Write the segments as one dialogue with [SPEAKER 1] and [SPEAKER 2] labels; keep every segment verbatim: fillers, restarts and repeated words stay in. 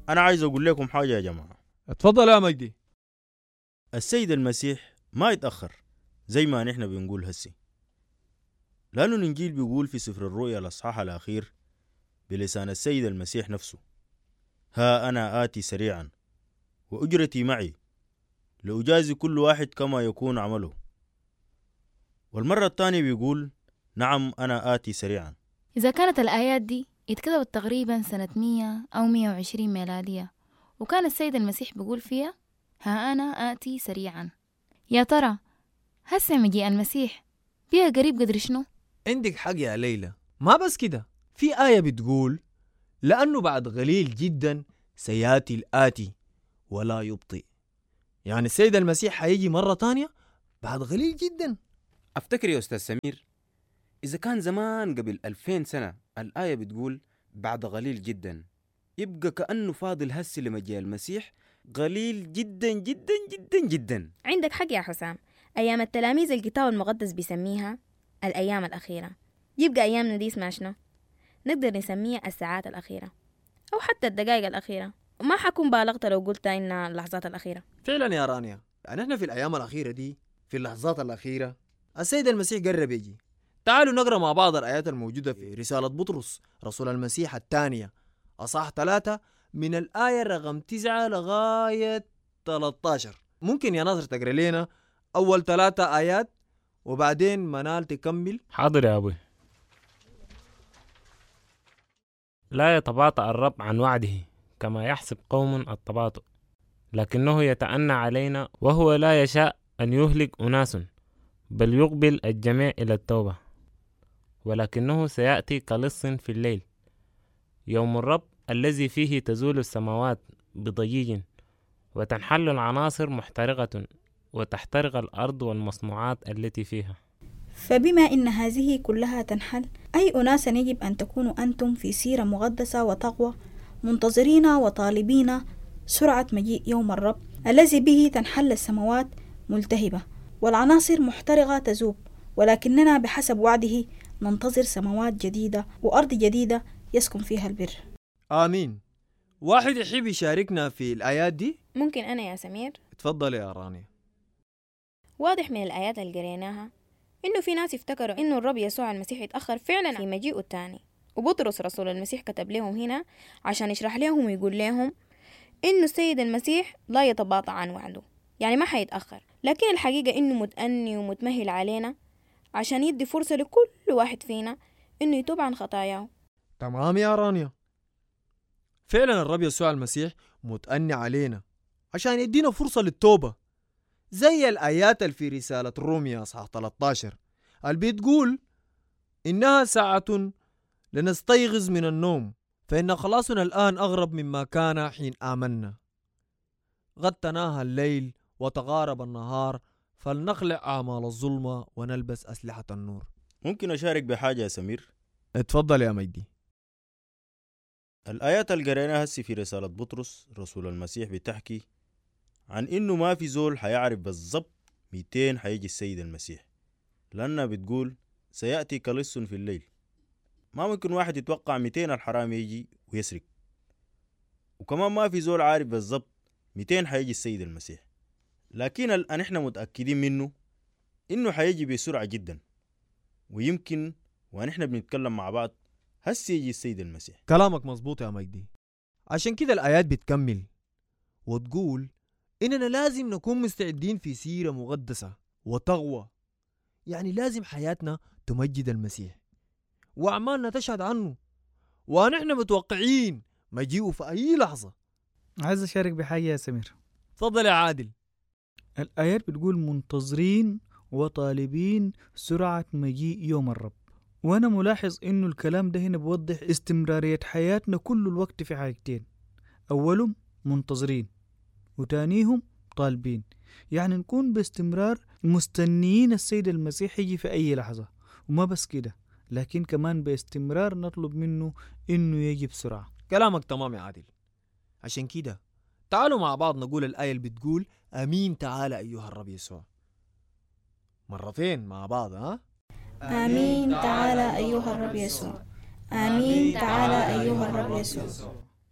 [SPEAKER 1] أنا عايز أقول لكم حاجة يا جماعة.
[SPEAKER 2] اتفضل يا مجدي.
[SPEAKER 1] السيد المسيح ما يتأخر زي ما نحن بنقول هسي، لأنه الإنجيل بيقول في سفر الرؤيا الأصحاح الأخير بلسان السيد المسيح نفسه: ها أنا آتي سريعا وأجرتي معي لأجازي كل واحد كما يكون عمله. والمرة الثانية بيقول: نعم أنا آتي سريعا.
[SPEAKER 3] إذا كانت الآيات دي اتكتبت تقريبا سنة مية أو مية وعشرين ميلادية، وكان السيد المسيح بيقول فيها ها أنا آتي سريعا، يا ترى هسه مجيء المسيح بيها قريب قدر شنو؟
[SPEAKER 2] عندك حق يا ليلى. ما بس كده، في آية بتقول: لأنه بعد قليل جدا سياتي الآتي ولا يبطئ. يعني السيد المسيح حيجي مرة تانية بعد قليل جدا.
[SPEAKER 4] أفتكر يا أستاذ سمير، إذا كان زمان قبل ألفين سنة الآية بتقول بعد قليل جدا، يبقى كأنه فاضل هسي لمجيء المسيح قليل جدا جدا جدا جدا.
[SPEAKER 5] عندك حق يا حسام. أيام التلاميذ الكتاب المقدس بيسميها الأيام الأخيرة، يبقى أيامنا دي اسمها شنو؟ نقدر نسميها الساعات الأخيرة أو حتى الدقائق الأخيرة. وما حكون بالغت لو قلت إنها اللحظات الأخيرة.
[SPEAKER 2] فعلا يا رانيا، يعني احنا في الأيام الأخيرة دي، في اللحظات الأخيرة السيد المسيح قرب يجي. تعالوا نقرأ مع بعض الآيات الموجودة في رسالة بطرس رسول المسيح الثانية أصحاح ثلاثة من الآية رقم تسعة لغاية ثلاثة عشر. ممكن يا ناصر تقرأ لنا أول ثلاثة آيات وبعدين منال تكمل؟
[SPEAKER 6] حاضر يا أبوي. لا يتباطأ الرب عن وعده كما يحسب قوم التباطؤ، لكنه يتأنى علينا وهو لا يشاء أن يهلك أناس، بل يقبل الجميع إلى التوبة. ولكنه سيأتي كلص في الليل، يوم الرب الذي فيه تزول السماوات بضجيج وتنحل العناصر محترقة وتحترق الأرض والمصنوعات التي فيها.
[SPEAKER 7] فبما إن هذه كلها تنحل، أي أناس يجب أن تكونوا أنتم في سيرة مقدسة وتقوى، منتظرين وطالبين سرعة مجيء يوم الرب الذي به تنحل السماوات ملتهبة والعناصر محترقة تذوب، ولكننا بحسب وعده ننتظر سماوات جديدة وأرض جديدة يسكن فيها البر.
[SPEAKER 2] آمين. واحد يحب يشاركنا في الآيات دي؟
[SPEAKER 5] ممكن أنا يا سمير؟
[SPEAKER 2] اتفضل يا رانيا.
[SPEAKER 5] واضح من الآيات اللي قريناها إنه في ناس يفتكروا إنه الرب يسوع المسيح يتأخر فعلا في مجيئه الثاني، وبطرس رسول المسيح كتب لهم هنا عشان يشرح لهم ويقول لهم إنه السيد المسيح لا يتباطأ عن وعده، يعني ما حيتأخر، لكن الحقيقة إنه متأني ومتمهل علينا عشان يدي فرصة لكل واحد فينا إنه يتوب عن خطاياه.
[SPEAKER 2] تمام يا رانيا، فعلا الرب يسوع المسيح متأني علينا عشان يدينا فرصة للتوبة، زي الآيات اللي في رسالة روميا أصحاح ثلاثة عشر اللي بتقول إنها ساعة لنستيقظ من النوم فإن خلاصنا الآن أغرب مما كان حين آمنا، قد تناهى الليل وتغارب النهار، فلنخلع أعمال الظلمة ونلبس أسلحة النور.
[SPEAKER 1] ممكن أشارك بحاجة يا سمير؟
[SPEAKER 2] اتفضل يا مجدي.
[SPEAKER 1] الآيات اللي قريناها هسي في رسالة بطرس رسول المسيح بتحكي عن إنه ما في زول حيعرف بالضبط ميتين حيجي السيد المسيح، لأنها بتقول سيأتي كلص في الليل. ما ممكن واحد يتوقع ميتين الحرام يجي ويسرق، وكمان ما في زول عارف بالضبط ميتين حيجي السيد المسيح، لكن الآن احنا متأكدين منه إنه حيجي بسرعة جدا، ويمكن ونحن بنتكلم مع بعض هسي يجي السيد المسيح.
[SPEAKER 2] كلامك مظبوط يا مجدي. عشان كده الآيات بتكمل وتقول إننا لازم نكون مستعدين في سيرة مقدسة وتقوى، يعني لازم حياتنا تمجد المسيح وأعمالنا تشهد عنه، ونحن متوقعين مجيئه في أي لحظة.
[SPEAKER 8] عايز أشارك بحاجة يا سمير.
[SPEAKER 2] تفضل يا عادل.
[SPEAKER 8] الآيات بتقول منتظرين وطالبين سرعة مجيء يوم الرب، وأنا ملاحظ إنه الكلام ده هنا بوضح استمرارية حياتنا كل الوقت في حاجتين، أولهم منتظرين وتانيهم طالبين، يعني نكون باستمرار مستنيين السيد المسيح يجي في أي لحظة، وما بس كده لكن كمان باستمرار نطلب منه إنه يجي بسرعة.
[SPEAKER 2] كلامك تمام يا عادل. عشان كده تعالوا مع بعض نقول الآية اللي بتقول آمين تعالى أيها الرب يسوع مرتين مع بعض. ها؟
[SPEAKER 7] آمين تعالى أيها الرب يسوع. آمين تعالى أيها الرب يسوع.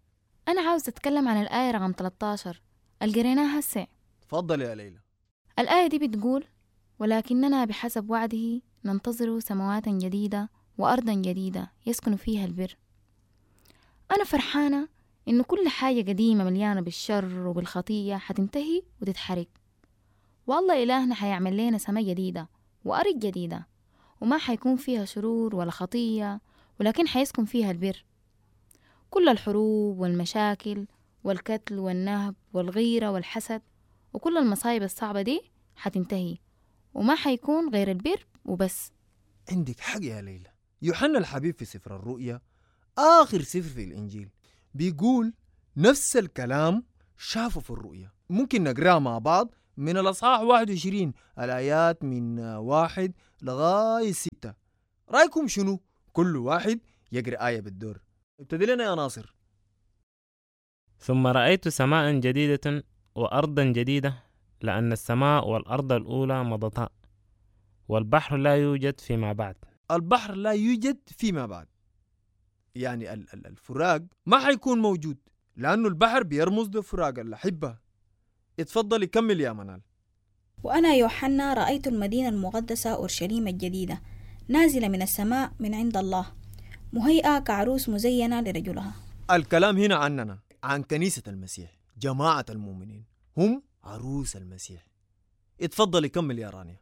[SPEAKER 3] أنا عاوز أتكلم عن الآية رقم ثلاثة عشر اللي قريناها هسه.
[SPEAKER 2] تفضل يا ليلى.
[SPEAKER 3] الآية دي بتقول: ولكننا بحسب وعده ننتظر سماوات جديدة وأرضا جديدة يسكن فيها البر. أنا فرحانة إنه كل حاجة قديمة مليانة بالشر وبالخطية حتنتهي وتتحرق، والله إلهنا حيعمل لنا سماء جديدة وأرض جديدة، وما حيكون فيها شرور ولا خطية، ولكن حيسكن فيها البر. كل الحروب والمشاكل والقتل والنهب والغيرة والحسد وكل المصايب الصعبة دي حتنتهي، وما حيكون غير البر وبس.
[SPEAKER 2] عندك حق يا ليلى. يوحنا الحبيب في سفر الرؤيا، آخر سفر في الإنجيل، بيقول نفس الكلام شافه في الرؤيا. ممكن نقرأ مع بعض من الأصحاح واحد وعشرين الآيات من واحد لغاية ستة. رأيكم شنو؟ كل واحد يقرأ آية بالدور. ابتدي لنا يا ناصر.
[SPEAKER 6] ثم رأيت سماء جديدة وأرضا جديدة، لأن السماء والأرض الأولى مضتا، والبحر لا يوجد فيما بعد.
[SPEAKER 2] البحر لا يوجد فيما بعد، يعني الفراق ما حيكون موجود، لأنه البحر بيرمز لفراق الأحبة. اتفضل كمل يا منال.
[SPEAKER 7] وأنا يوحنا رأيت المدينة المقدسة أورشليم الجديدة نازلة من السماء من عند الله، مهيئة كعروس مزينة لرجلها.
[SPEAKER 2] الكلام هنا عننا، عن كنيسة المسيح، جماعة المؤمنين، هم عروس المسيح. اتفضل كمل يا رانيا.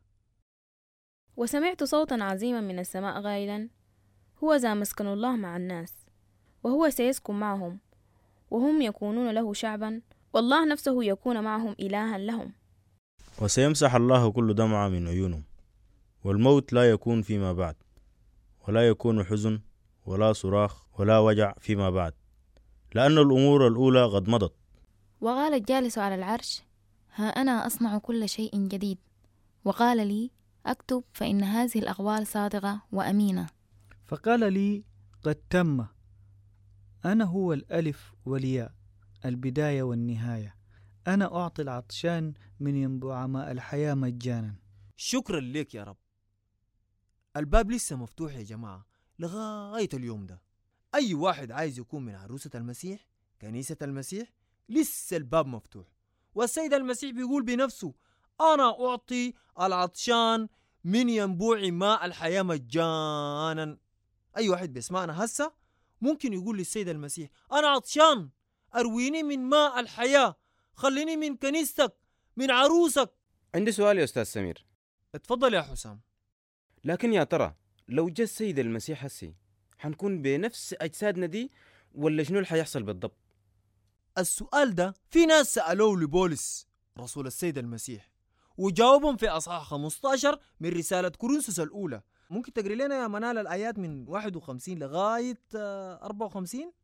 [SPEAKER 5] وسمعت صوتا عظيما من السماء غائلا: هو ذا مسكن الله مع الناس، وهو سيسكن معهم، وهم يكونون له شعبا، والله نفسه يكون معهم إلها لهم.
[SPEAKER 1] وسيمسح الله كل دمعة من عيونهم، والموت لا يكون فيما بعد، ولا يكون حزن ولا صراخ ولا وجع فيما بعد، لأن الأمور الأولى قد مضت.
[SPEAKER 3] وقال الجالس على العرش: ها أنا أصنع كل شيء جديد. وقال لي: أكتب، فإن هذه الأقوال صادقة وأمينة.
[SPEAKER 8] فقال لي: قد تم. أنا هو الألف والياء، البداية والنهاية. أنا أعطي العطشان من ينبوع ماء الحياة مجانا.
[SPEAKER 2] شكرا لك يا رب. الباب لسه مفتوح يا جماعة لغاية اليوم ده. أي واحد عايز يكون من عروسة المسيح، كنيسة المسيح، لسه الباب مفتوح. والسيد المسيح بيقول بنفسه: أنا أعطي العطشان من ينبوع ماء الحياة مجانا. أي واحد بيسمعنا هسه ممكن يقول للسيد المسيح: أنا عطشان، أرويني من ماء الحياة، خليني من كنيستك، من عروسك.
[SPEAKER 4] عندي سؤال يا أستاذ سمير.
[SPEAKER 2] اتفضل يا حسام.
[SPEAKER 4] لكن يا ترى لو جاء السيد المسيح هسي حنكون بنفس أجسادنا دي ولا شنو اللي حيحصل بالضبط؟
[SPEAKER 2] السؤال ده في ناس سألوه لبولس رسول السيد المسيح، وجاوبهم في أصحاح خمسة عشر من رسالة كورنثوس الأولى. ممكن تقري لنا يا منال الآيات من واحد وخمسين لغاية أربعة وخمسين؟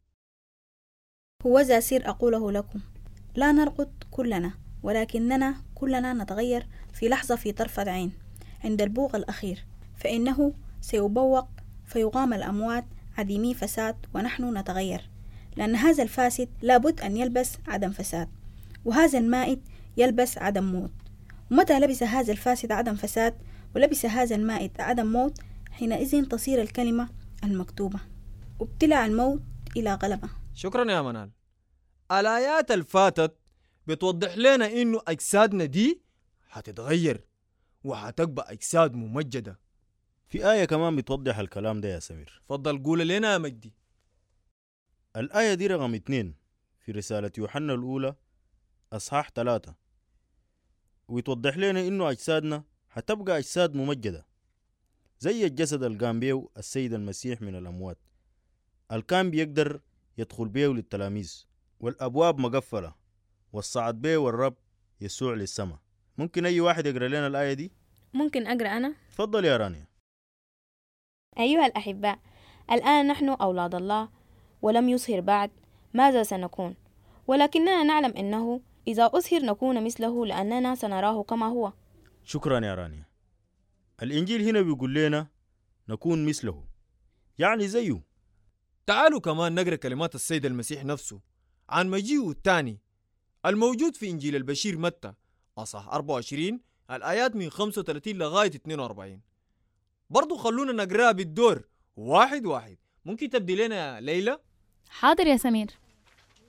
[SPEAKER 7] هو ذا سير أقوله لكم، لا نرقد كلنا، ولكننا كلنا نتغير في لحظة في طرفة عين عند البوق الأخير، فإنه سيبوق فيقام الأموات عديمي فساد، ونحن نتغير، لأن هذا الفاسد لابد أن يلبس عدم فساد، وهذا المائت يلبس عدم موت. ومتى لبس هذا الفاسد عدم فساد ولبس هذا المائت عدم موت، حينئذ تصير الكلمة المكتوبة: وابتلع الموت إلى غلبة.
[SPEAKER 2] شكرا يا منال. الآيات الفاتت بتوضح لنا إنه أجسادنا دي هتتغير وهتبقى أجساد ممجدة.
[SPEAKER 1] في آية كمان بتوضح الكلام ده يا سمير.
[SPEAKER 2] فضل قول لنا يا مجدي.
[SPEAKER 1] الآية دي رقم اتنين في رسالة يوحنا الأولى أصحاح ثلاثة، ويتوضح لنا إنه أجسادنا هتبقى أجساد ممجدة زي الجسد القام بيه السيد المسيح من الأموات، الكان بيقدر يدخل بيه للتلاميذ، والأبواب مقفلة، والصعد بيه والرب يسوع للسماء. ممكن أي واحد يقرأ لنا الآية دي؟
[SPEAKER 5] ممكن أقرأ أنا؟
[SPEAKER 1] تفضل يا رانيا.
[SPEAKER 5] أيها الأحباء، الآن نحن أولاد الله، ولم يظهر بعد ماذا سنكون، ولكننا نعلم أنه إذا أظهر نكون مثله، لأننا سنراه كما هو.
[SPEAKER 1] شكرا يا رانيا. الإنجيل هنا بيقول لنا نكون مثله، يعني زيه.
[SPEAKER 2] تعالوا كمان نقرأ كلمات السيد المسيح نفسه عن مجيئه الثاني الموجود في إنجيل البشير متى أصحاح أربعة وعشرين الآيات من خمسة وثلاثين لغاية اثنين وأربعين. برضو خلونا نقرأها بالدور واحد واحد. ممكن تبدي لنا يا ليلى؟
[SPEAKER 3] حاضر يا سمير.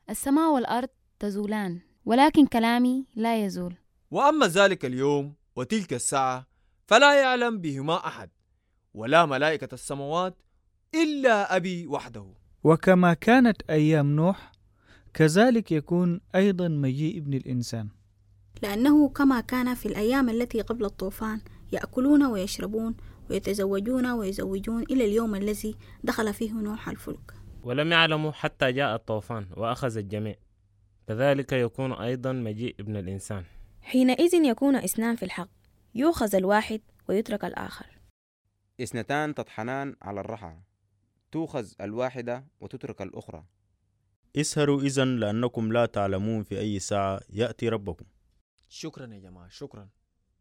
[SPEAKER 3] السماء والأرض تزولان ولكن كلامي لا يزول.
[SPEAKER 2] وأما ذلك اليوم وتلك الساعة فلا يعلم بهما أحد ولا ملائكة السماوات إلا أبي وحده.
[SPEAKER 8] وكما كانت أيام نوح كذلك يكون أيضا مجيء ابن الإنسان،
[SPEAKER 7] لأنه كما كان في الأيام التي قبل الطوفان يأكلون ويشربون ويتزوجون ويزوجون إلى اليوم الذي دخل فيه نوح الفلك.
[SPEAKER 6] ولم يعلموا حتى جاء الطوفان وأخذ الجميع، كذلك يكون أيضا مجيء ابن الإنسان.
[SPEAKER 5] حينئذ يكون اثنان في الحق، يؤخذ الواحد ويترك الآخر.
[SPEAKER 4] اثنتان تطحنان على الرحى، تؤخذ الواحدة وتترك الأخرى.
[SPEAKER 1] اسهروا إذن لأنكم لا تعلمون في أي ساعة يأتي ربكم.
[SPEAKER 2] شكرا يا جماعة، شكرا.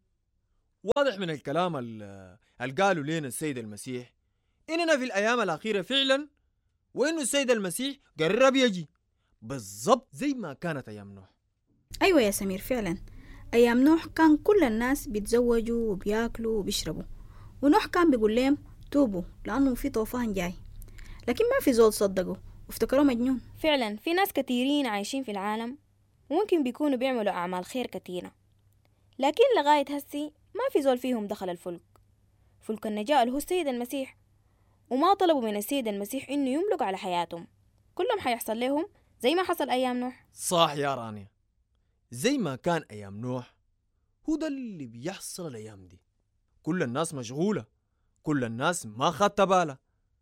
[SPEAKER 2] واضح من الكلام اللي قالوا لنا السيد المسيح إننا في الأيام الأخيرة فعلا، وإنه السيد المسيح قرب يجي بالضبط زي ما كانت أيام نوح.
[SPEAKER 7] أيوة يا سمير، فعلا أيام نوح كان كل الناس بيتزوجوا وبياكلوا وبيشربوا، ونوح كان بيقول لهم توبوا لأنه في طوفان جاي، لكن ما في زول صدقوا وافتكروا مجنون.
[SPEAKER 5] فعلا في ناس كثيرين عايشين في العالم وممكن بيكونوا بيعملوا أعمال خير كثيرة، لكن لغاية هسي ما في زول فيهم دخل الفلك، فلك النجاة اللي هو السيد المسيح، وما طلبوا من السيد المسيح إنه يملك على حياتهم، كلهم حيحصل لهم زي ما حصل أيام نوح.
[SPEAKER 2] صح يا رانيا، زي ما كان أيام نوح هو ده اللي بيحصل الأيام دي. كل الناس مشغولة، كل الناس ما خدت بالها،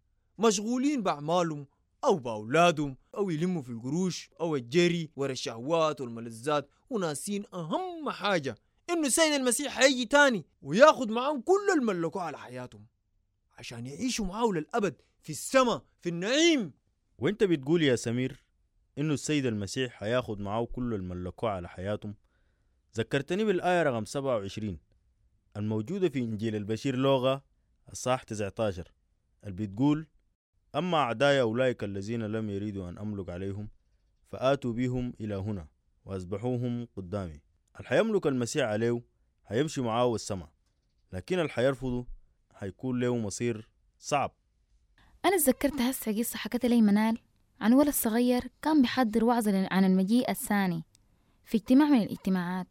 [SPEAKER 2] مشغولين بأعمالهم أو بأولادهم، أو يلموا في القروش أو الجري ورا الشهوات والملذات، وناسين أهم حاجة إنه السيد المسيح هيجي تاني وياخد معهم كل الملكوا على حياتهم عشان يعيشوا معاه للأبد في السماء في النعيم.
[SPEAKER 1] وانت بتقول يا سمير إنه السيد المسيح هياخد معاه كل الملكوا على حياتهم. ذكرتني بالآية رقم سبعة وعشرين الموجودة في إنجيل البشير لوغا الصح تسعة عشر اللي بتقول أما أعداء أولئك الذين لم يريدوا أن أملك عليهم فآتوا بهم إلى هنا وأصبحوهم قدامي. الحيملك المسيح عليه هيمشي معاه السماء، لكن الحيرفضه هيكون له مصير صعب.
[SPEAKER 3] أنا تذكرت هسه قصة حكت لي منال عن ولد صغير كان بيحضر وعظة عن المجيء الثاني في اجتماع من الاجتماعات،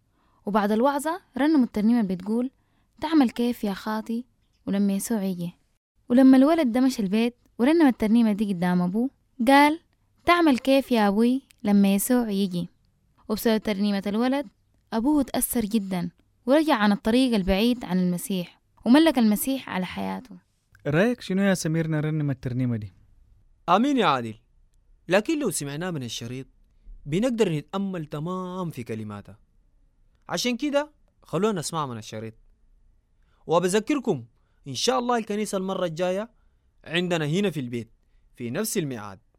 [SPEAKER 3] وبعد الوعظة رنم الترنيمة بتقول تعمل كيف يا خاطي ولما يسوع يجي. ولما الولد ده مشى البيت ورنم الترنيمة دي قدام أبوه قال تعمل كيف يا أبوي لما يسوع يجي. وبسبب ترنيمة الولد أبوه تأثر جدا ورجع عن الطريق البعيد عن المسيح وملك المسيح على حياته.
[SPEAKER 8] رأيك شنو يا سمير نرنم الترنيمة دي؟
[SPEAKER 2] آمين يا عادل، لكن لو سمعناه من الشريط بنقدر نتأمل تمام في كلماته، عشان كده خلونا نسمع من الشريط. وبذكركم إن شاء الله الكنيسة المرة الجاية عندنا هنا في البيت في نفس الميعاد